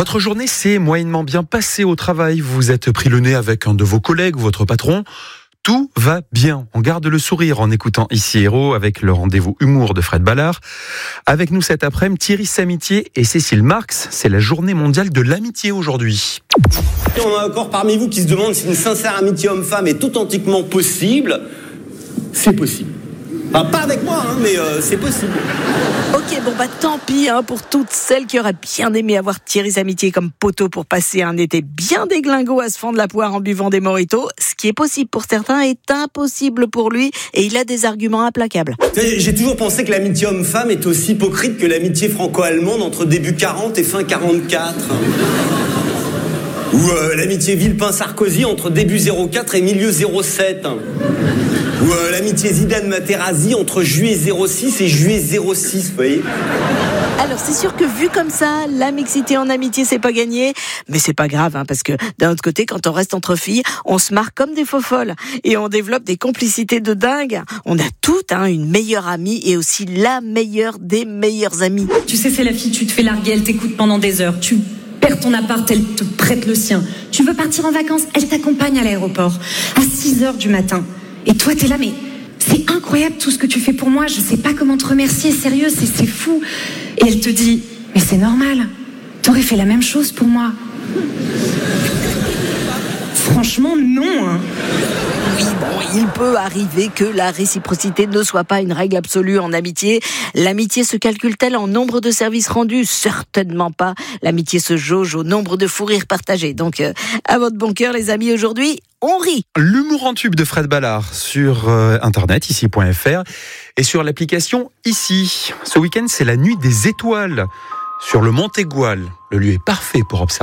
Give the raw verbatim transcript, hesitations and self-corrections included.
Votre journée s'est moyennement bien passée au travail. Vous vous êtes pris le nez avec un de vos collègues ou votre patron. Tout va bien. On garde le sourire en écoutant Ici Héros avec le rendez-vous humour de Fred Ballard. Avec nous cet après-midi, Thierry Samitier et Cécile Marx. C'est la journée mondiale de l'amitié aujourd'hui. On a encore parmi vous qui se demandent si une sincère amitié homme-femme est authentiquement possible. C'est possible. Enfin, pas avec moi, hein, mais euh, c'est possible. Ok, bon bah tant pis hein, pour toutes celles qui auraient bien aimé avoir Thierry Samitier comme poteau pour passer un été bien déglingo à se fendre la poire en buvant des mojitos. Ce qui est possible pour certains est impossible pour lui et il a des arguments implacables. J'ai toujours pensé que l'amitié homme-femme est aussi hypocrite que l'amitié franco-allemande entre début quarante et fin quarante-quatre. Ou euh, l'amitié Villepin-Sarkozy entre début zéro quatre et milieu zéro sept. Ou euh, l'amitié Zidane-Materazzi entre juillet zéro six et juillet zéro six, vous voyez. Alors c'est sûr que vu comme ça, la mixité en amitié c'est pas gagné, mais c'est pas grave hein, parce que d'un autre côté, quand on reste entre filles, on se marre comme des faux folles et on développe des complicités de dingue. On a toutes hein, une meilleure amie et aussi la meilleure des meilleures amies. Tu sais, c'est la fille, tu te fais larguer, elle t'écoute pendant des heures, tu perds ton appart, elle te prête le sien. Tu veux partir en vacances, elle t'accompagne à l'aéroport à six heures du matin. Et toi, t'es là, mais c'est incroyable tout ce que tu fais pour moi, je sais pas comment te remercier, sérieux, c'est, c'est fou. Et elle te dit, mais c'est normal, t'aurais fait la même chose pour moi. Franchement, non, hein. Oui, bon, il peut arriver que la réciprocité ne soit pas une règle absolue en amitié. L'amitié se calcule-t-elle en nombre de services rendus ? Certainement pas. L'amitié se jauge au nombre de fous rires partagés. Donc, euh, à votre bon cœur, les amis, aujourd'hui, on rit. L'humour en tube de Fred Ballard sur euh, internet, ici point f r et sur l'application Ici. Ce week-end, c'est la nuit des étoiles sur le Mont Aigual. Le lieu est parfait pour observer